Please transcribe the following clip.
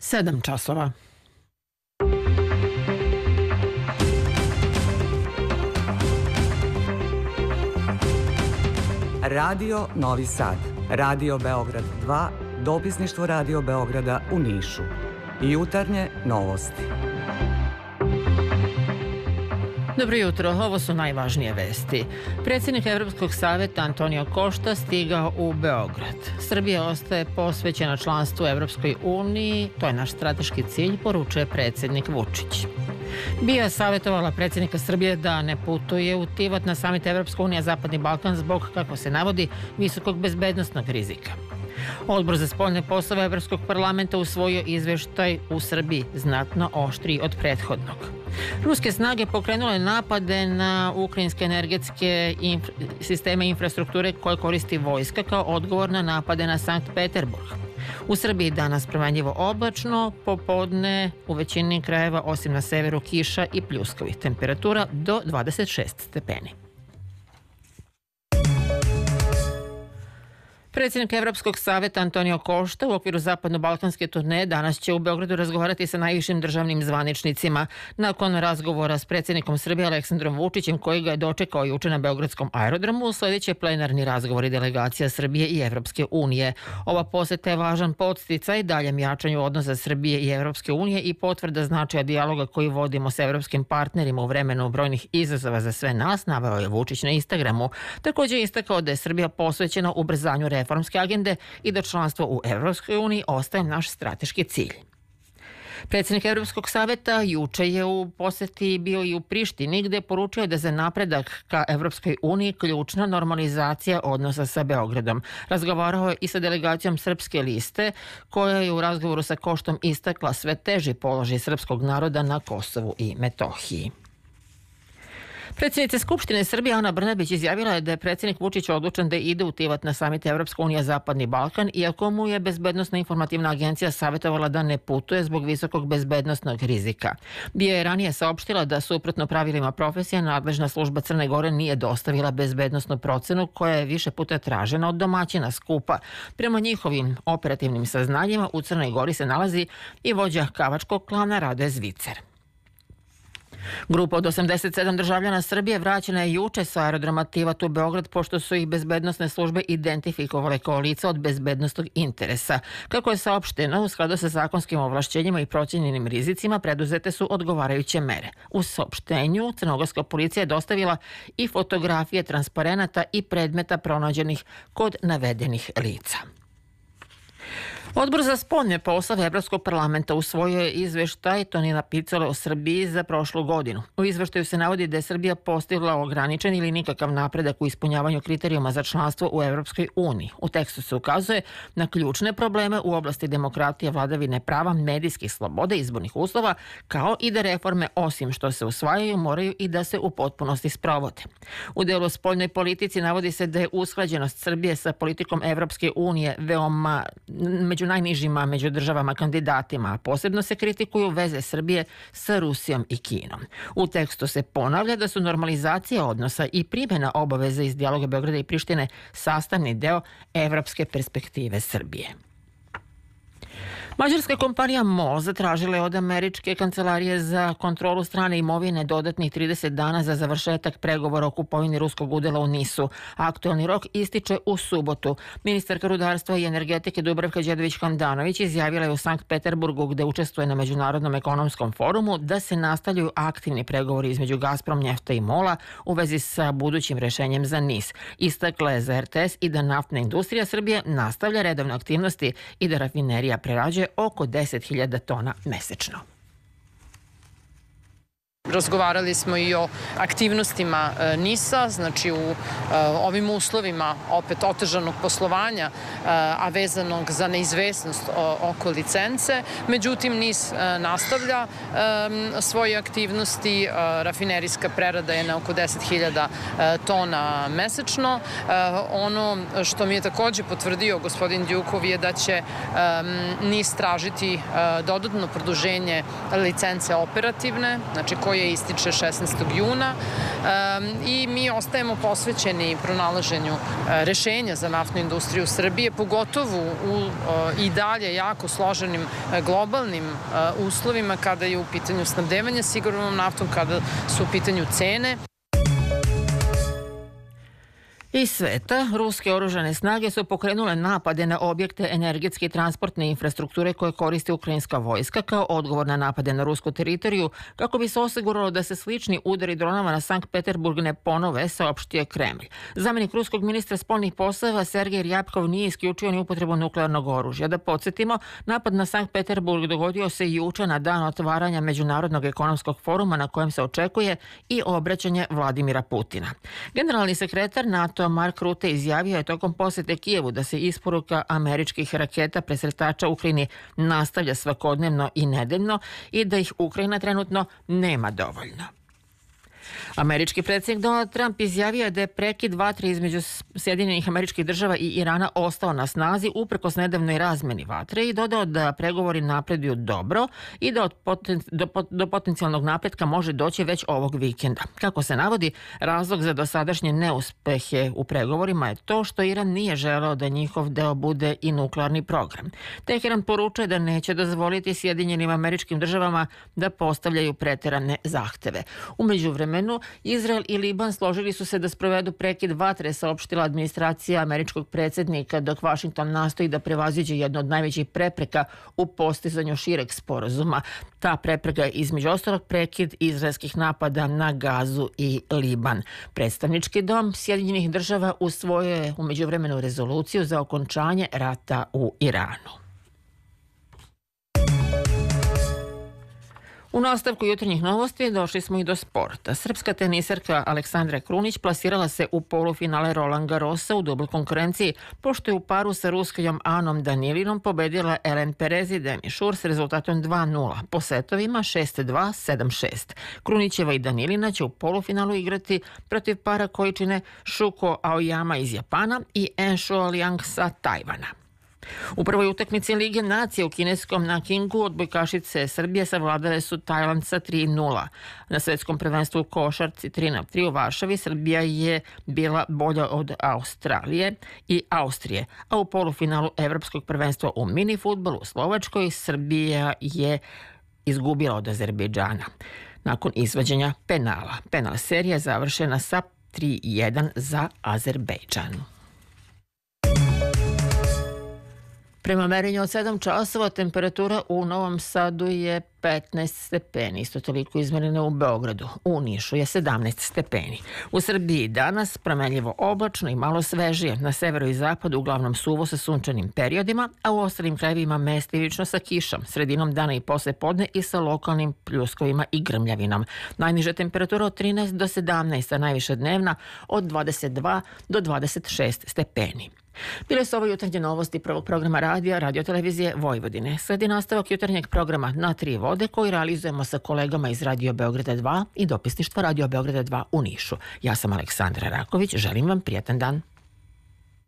7 časova. Radio Novi Sad, Radio Beograd 2, dopisništvo Radio Beograda u Nišu. Jutarnje novosti. Dobro jutro, ovo su najvažnije vesti. Predsjednik Evropskog savjeta Antonio Costa stigao u Beograd. Srbija ostaje posvećena članstvu Evropskoj uniji, to je naš strateški cilj, poručuje predsjednik Vučić. BIA savjetovala predsjednika Srbije da ne putuje u Tivat na samit Evropska unija Zapadni Balkan zbog, kako se navodi, visokog bezbednosnog rizika. Odbor za spoljne poslove Evropskog parlamenta usvojio izveštaj u Srbiji znatno oštriji od prethodnog. Ruske snage pokrenule napade na ukrajinske energetske sisteme infrastrukture koje koristi vojska kao odgovor na napade na Sankt Peterburg. U Srbiji danas promenljivo oblačno, popodne u većini krajeva osim na severu kiša i pljuskovi. Temperatura do 26 stepeni. Predsjednik Evropskog savjeta Antonio Costa u okviru zapadno-balkanske turneje danas će u Beogradu razgovarati sa najvišim državnim zvaničnicima. Nakon razgovora s predsjednikom Srbije Aleksandrom Vučićem, koji ga je dočekao juče na beogradskom aerodromu, sljedeće plenarni razgovori delegacija Srbije i Evropske unije. Ova poseta je važan podsticaj daljem jačanju odnosa Srbije i Evropske unije i potvrda značaja dijaloga koji vodimo s evropskim partnerima u vremenu brojnih izazova za sve nas, naveo je Vučić na Instagramu. Također je istakao da je Srbija posvećena ubrzanju reformske agende i da članstvo u Evropskoj uniji ostaje naš strateški cilj. Predsjednik Evropskog savjeta juče je u posjeti bio i u Prištini, gdje je poručio da za napredak ka Evropskoj uniji ključna normalizacija odnosa sa Beogradom. Razgovarao je i sa delegacijom Srpske liste, koja je u razgovoru sa Koštom istakla sve teži položaj srpskog naroda na Kosovu i Metohiji. Predsjednica Skupštine Srbije Ana Brnabić izjavila je da je predsjednik Vučić odlučan da ide u Tivat na samit Evropska unija Zapadni Balkan, iako mu je Bezbednosna informativna agencija savjetovala da ne putuje zbog visokog bezbednosnog rizika. BIA je ranije saopštila da suprotno pravilima profesije nadležna služba Crne Gore nije dostavila bezbednosnu procenu koja je više puta tražena od domaćina skupa. Prema njihovim operativnim saznanjima u Crnoj Gori se nalazi i vođa kavačkog klana Radoje Zvicer. Grupa od 87 državljana Srbije vraćena je juče sa aerodroma Tivat u Beograd pošto su ih bezbednosne službe identifikovale kao lica od bezbednosnog interesa. Kako je saopšteno, u skladu sa zakonskim ovlašćenjima i procijenjenim rizicima preduzete su odgovarajuće mere. U saopštenju crnogorska policija je dostavila i fotografije transparenata i predmeta pronađenih kod navedenih lica. Odbor za spoljne poslove Evropskog parlamenta usvojio je izveštaj Tonina Picole o Srbiji za prošlu godinu. U izveštaju se navodi da je Srbija postigla ograničen ili nikakav napredak u ispunjavanju kriterijuma za članstvo u Evropskoj uniji. U tekstu se ukazuje na ključne probleme u oblasti demokratije, vladavine prava, medijskih sloboda i izbornih uslova, kao i da reforme, osim što se usvajaju, moraju i da se u potpunosti sprovode. U delu spoljnoj politici navodi se da je usklađenost Srbije sa politikom Evropske unije veoma među najnižima među državama kandidatima, a posebno se kritikuju veze Srbije sa Rusijom i Kinom. U tekstu se ponavlja da su normalizacija odnosa i primjena obaveza iz dijaloga Beograda i Prištine sastavni deo evropske perspektive Srbije. Mađarska kompanija MOL zatražila je od američke kancelarije za kontrolu strane imovine dodatnih 30 dana za završetak pregovora o kupovini ruskog udela u NIS-u. Aktualni rok ističe u subotu. Ministarka rudarstva i energetike Dubravka Đedović-Handanović izjavila je u Sankt Peterburgu, gde učestvuje na Međunarodnom ekonomskom forumu, da se nastavljaju aktivni pregovori između Gazprom Njefta i MOL-a u vezi sa budućim rešenjem za NIS. Istakla je za RTS i da naftna industrija Srbije nastavlja redovne aktivnosti i da rafinerija prerađuje oko 10.000 tona mesečno. Razgovarali smo i o aktivnostima NIS-a, znači u ovim uslovima opet otežanog poslovanja, a vezanog za neizvesnost oko licence. Međutim, NIS nastavlja svoje aktivnosti, rafinerijska prerada je na oko 10.000 tona mesečno. Ono što mi je također potvrdio gospodin Djukov je da će NIS tražiti dodatno produženje licence operativne, znači koji koje ističe 16. juna i mi ostajemo posvećeni pronalaženju rešenja za naftnu industriju Srbije, pogotovo u i dalje jako složenim globalnim uslovima kada je u pitanju snabdevanje sigurnom naftom, kada su u pitanju cene. Iz sveta, ruske oružane snage su pokrenule napade na objekte energetske i transportne infrastrukture koje koristi ukrajinska vojska kao odgovor na napade na rusku teritoriju, kako bi se osiguralo da se slični udari dronova na Sankt Peterburg ne ponove, saopštio Kremlj. Zamenik ruskog ministra spoljnih poslova Sergej Ryabkov nije isključio ni upotrebu nuklearnog oružja. Da podsjetimo, napad na Sankt Peterburg dogodio se juče na dan otvaranja Međunarodnog ekonomskog foruma na kojem se očekuje i obraćanje Vladimira Putina. Generalni sekretar NATO Mark Rutte izjavio je tokom posete Kijevu da se isporuka američkih raketa presretača Ukrajini nastavlja svakodnevno i nedeljno i da ih Ukrajina trenutno nema dovoljno. Američki predsjednik Donald Trump izjavio je da je prekid vatre između Sjedinjenih Američkih Država i Irana ostao na snazi uprkos nedavnoj razmeni vatre i dodao da pregovori napreduju dobro i da do potencijalnog napretka može doći već ovog vikenda. Kako se navodi, razlog za dosadašnje neuspehe u pregovorima je to što Iran nije želeo da njihov deo bude i nuklearni program. Teheran poručuje da neće dozvoliti Sjedinjenim Američkim Državama da postavljaju preterane zahteve. U međuvremenu, Izrael i Liban složili su se da sprovedu prekid vatre, saopštila administracija američkog predsjednika, dok Vašington nastoji da prevaziđe jednu od najvećih prepreka u postizanju šireg sporazuma. Ta prepreka je između ostalog prekid izraelskih napada na Gazu i Liban. Predstavnički dom Sjedinjenih Država usvojio je u međuvremenu rezoluciju za okončanje rata u Iranu. U nastavku jutarnjih novosti došli smo i do sporta. Srpska teniserka Aleksandra Krunić plasirala se u polufinale Roland Garrosa u dubloj konkurenciji, pošto je u paru sa Ruskojom Anom Danilinom pobedila Ellen Perez i Demi Šur s rezultatom 2:0 po setovima 6:2, 7:6. Krunićeva i Danilina će u polufinalu igrati protiv para koji čine Shuko Aoyama iz Japana i Enshuo Liang sa Tajvana. U prvoj utakmici Lige nacije u kineskom Nakingu odbojkašice Srbije savladale su Tajland sa 3:0. Na svetskom prvenstvu u košarci 3:3 u Varšavi Srbija je bila bolja od Australije i Austrije, a u polufinalu Evropskog prvenstva u mini fudbalu u Slovačkoj Srbija je izgubila od Azerbejdžana. Nakon izvađenja penala, penal serija završena sa 3:1 za Azerbejdžan. Prema merenju od 7 časova temperatura u Novom Sadu je 15 stepeni, isto toliko izmerene u Beogradu. U Nišu je 17 stepeni. U Srbiji danas promenljivo oblačno i malo svežije. Na severu i zapadu uglavnom suvo sa sunčanim periodima, a u ostalim krajevima mestimično sa kišom, sredinom dana i posle podne i sa lokalnim pljuskovima i grmljavinom. Najniža temperatura od 13 do 17, a najviša dnevna od 22 do 26 stepeni. Bile su ovo jutarnje novosti prvog programa radiotelevizije Vojvodine. Sledi nastavak jutarnjeg programa Na tri vode koji realizujemo sa kolegama iz Radio Beograda 2 i dopisništva Radio Beograda 2 u Nišu. Ja sam Aleksandra Raković, želim vam prijatan dan.